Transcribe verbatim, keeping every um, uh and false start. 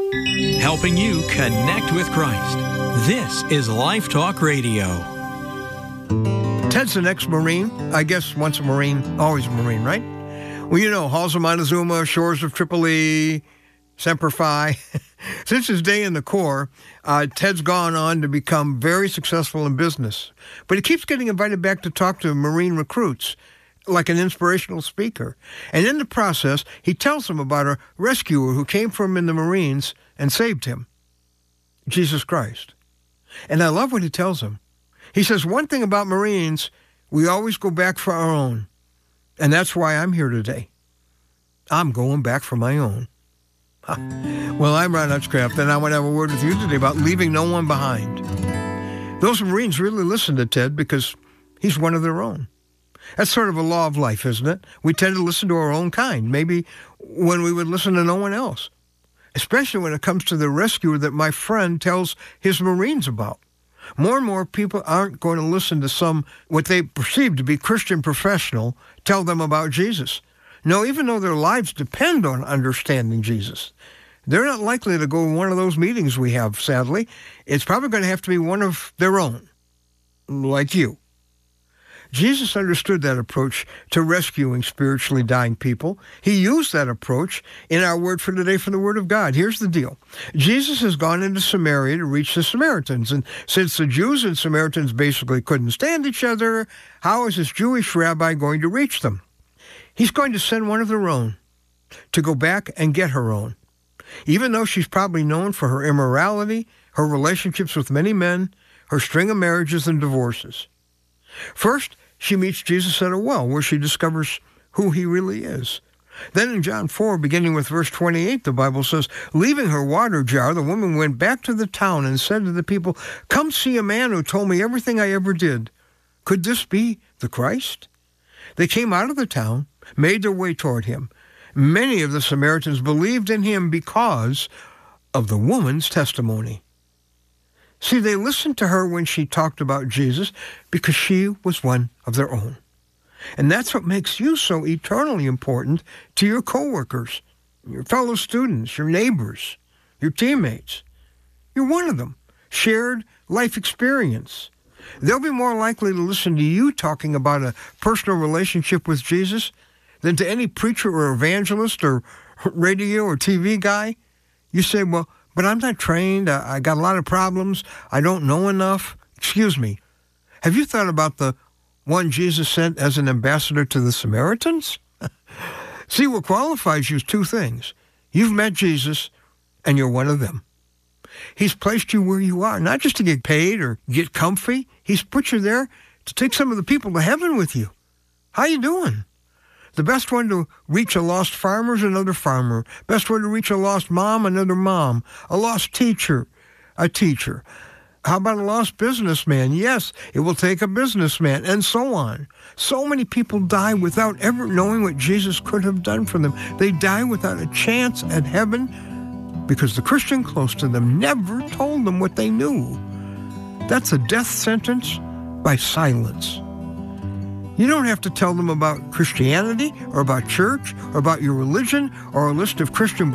helping you connect with Christ. This is Life Talk Radio. Ted's an ex-Marine. I guess once a Marine, always a Marine, right? Well, you know, halls of Montezuma, shores of Tripoli, Semper Fi. Since his day in the Corps, uh, Ted's gone on to become very successful in business. But he keeps getting invited back to talk to Marine recruits, like an inspirational speaker. And in the process, he tells them about a rescuer who came from in the Marines and saved him, Jesus Christ. And I love what he tells them. He says, one thing about Marines, we always go back for our own. And that's why I'm here today. I'm going back for my own. Huh. Well, I'm Ron Hutchcraft, and I want to have a word with you today about leaving no one behind. Those Marines really listen to Ted because he's one of their own. That's sort of a law of life, isn't it? We tend to listen to our own kind, maybe when we would listen to no one else, especially when it comes to the rescuer that my friend tells his Marines about. More and more people aren't going to listen to some, what they perceive to be Christian professional, tell them about Jesus. No, even though their lives depend on understanding Jesus, they're not likely to go to one of those meetings we have, sadly. It's probably going to have to be one of their own, like you. Jesus understood that approach to rescuing spiritually dying people. He used that approach in our word for today from the Word of God. Here's the deal. Jesus has gone into Samaria to reach the Samaritans. And since the Jews and Samaritans basically couldn't stand each other, how is this Jewish rabbi going to reach them? He's going to send one of their own to go back and get her own. Even though she's probably known for her immorality, her relationships with many men, her string of marriages and divorces. First, she meets Jesus at a well, where she discovers who he really is. Then in John four, beginning with verse twenty-eight, the Bible says, leaving her water jar, the woman went back to the town and said to the people, come see a man who told me everything I ever did. Could this be the Christ? They came out of the town, made their way toward him. Many of the Samaritans believed in him because of the woman's testimony. See, they listened to her when she talked about Jesus because she was one of their own. And that's what makes you so eternally important to your coworkers, your fellow students, your neighbors, your teammates. You're one of them. Shared life experience. They'll be more likely to listen to you talking about a personal relationship with Jesus than to any preacher or evangelist or radio or T V guy. You say, well, but I'm not trained. I, I got a lot of problems. I don't know enough. Excuse me. Have you thought about the one Jesus sent as an ambassador to the Samaritans? See, what qualifies you is two things. You've met Jesus, and you're one of them. He's placed you where you are, not just to get paid or get comfy. He's put you there to take some of the people to heaven with you. How you doing? The best one to reach a lost farmer is another farmer. Best one to reach a lost mom, another mom. A lost teacher, a teacher. How about a lost businessman? Yes, it will take a businessman, and so on. So many people die without ever knowing what Jesus could have done for them. They die without a chance at heaven because the Christian close to them never told them what they knew. That's a death sentence by silence. You don't have to tell them about Christianity or about church or about your religion or a list of Christian